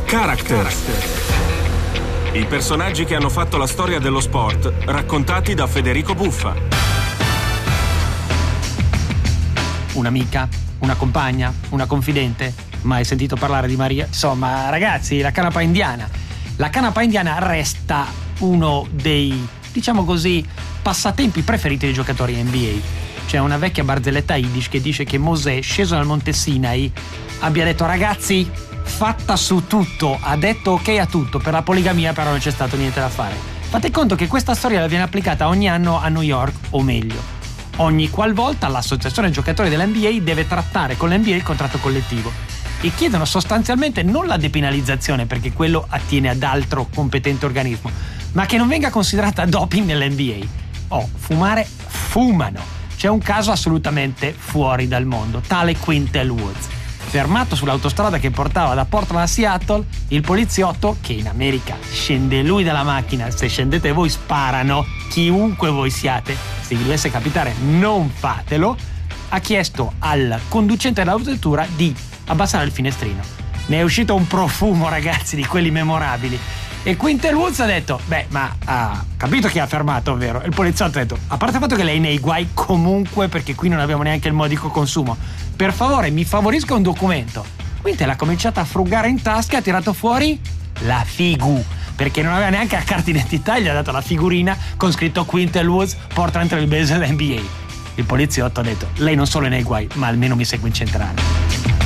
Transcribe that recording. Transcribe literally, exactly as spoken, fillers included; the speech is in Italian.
Characters. I personaggi che hanno fatto la storia dello sport, raccontati da Federico Buffa. Un'amica, una compagna, una confidente. Mai sentito parlare di Maria? Insomma, ragazzi, la canapa indiana. La canapa indiana resta uno dei, diciamo così, passatempi preferiti dei giocatori N B A. C'è una vecchia barzelletta yiddish che dice che Mosè, sceso dal monte Sinai, abbia detto: ragazzi, fatta su tutto, ha detto ok a tutto. Per la poligamia però non c'è stato niente da fare. Fate conto che questa storia viene applicata ogni anno a New York, o meglio, ogni qualvolta l'associazione giocatori dell'N B A deve trattare con l'N B A il contratto collettivo, e chiedono sostanzialmente non la depenalizzazione, perché quello attiene ad altro competente organismo, ma che non venga considerata doping nell'N B A. Oh, fumare, fumano. C'è un caso assolutamente fuori dal mondo, tale Quintel Woods. Fermato sull'autostrada che portava da Portland a Seattle, il poliziotto, che in America scende lui dalla macchina, se scendete voi sparano, chiunque voi siate, se vi dovesse capitare non fatelo, ha chiesto al conducente dell'autovettura di abbassare il finestrino. Ne è uscito un profumo, ragazzi, di quelli memorabili. E Quintel Woods ha detto: beh, ma ha capito chi ha fermato, ovvero? E il poliziotto ha detto: a parte il fatto che lei è nei guai comunque, perché qui non abbiamo neanche il modico consumo, per favore mi favorisca un documento. Quintel ha cominciato a frugare in tasca e ha tirato fuori la figu, perché non aveva neanche la carta d'identità, gli ha dato la figurina con scritto Quintel Woods, Portland Trail Blazers N B A. Il poliziotto ha detto: lei non solo è nei guai, ma almeno mi segue in centrale.